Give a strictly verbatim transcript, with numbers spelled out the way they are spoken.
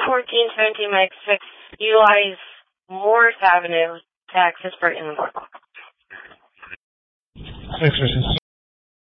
fourteen seventeen Mike six, utilize Morris Avenue to access Burton. Six,